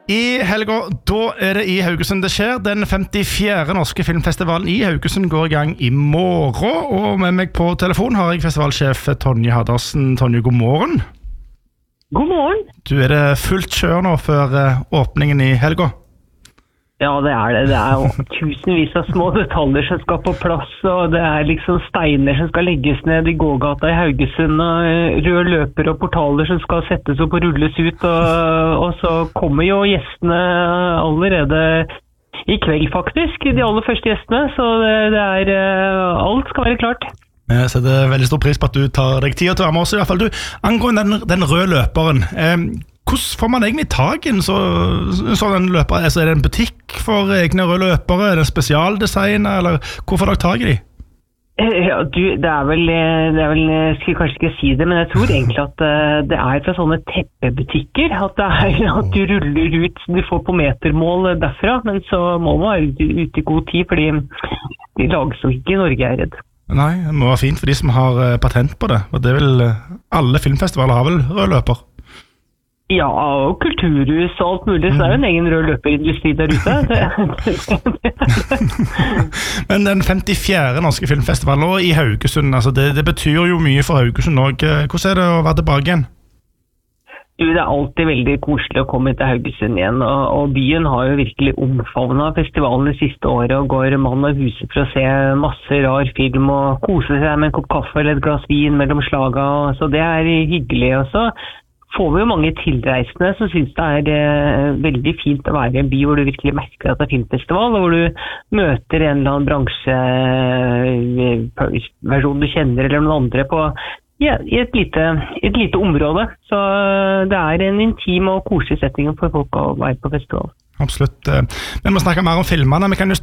I helga, da det I Haugesund det skjer. Den 54. norske filmfestivalen I Haugesund går I gang I morgen. Og med meg på telefon har jeg festivalsjef Tonje Haddersen. Tonje, god morgen. God morgen. Du det fullt kjør nå før åpningen I helga? Ja, det det. Det jo tusenvis av små detaljer som skal på plass, og det liksom steiner som skal legges ned I gågata I Haugesund, og røde løper og portaler som skal settes opp og rulles ut, og så kommer jo gjestene allerede I kveld faktisk, de aller første gjestene, så det alt skal være klart. Jeg setter veldig stor pris på at du tar deg tid til å være med oss I hvert fall. Du, angående den røde løperen, hvordan får man egentlig tag I en sånn løper? Altså, det en butikk for egne røde løpere? Det spesialdesign, eller hvor får dere tag I de? Ja, du, det vel, jeg skal kanskje ikke si det, men jeg tror egentlig at det fra sånne teppebutikker, at at du ruller ut, du får på metermål derfra, men så må man være ute I god tid, fordi de lages jo ikke I Norge, jeg redd. Nei, det må være fint for de som har patent på det, og det vil alle filmfestivaler har vel rød løper. Ja, og kulturhus og alt mulig, så det jo en egen rød løperindustri der ute. Men den 54. norske filmfestivalen og I Haugesund, altså det betyr jo mye for Haugesund også. Hvordan det å være tilbake igjen? Du, det alltid veldig koselig å komme til Haugesund igjen, og byen har jo virkelig omfavnet festivalen det siste året, og går mann av huset for å se masse rar film, og kose seg med en kopp kaffe eller et glass vin mellom slaga, så det hyggelig også. Får vi jo mange tilreisende som synes det veldig fint å være I en by hvor du virkelig merker at det filmfestival, og hvor du møter en eller annen bransjeversjon du kjenner eller noen andre på I et lite område. Så det en intim og koselig setting for folk å være på festival. Absolutt. Vi må snakke mer om filmene. Vi kan jo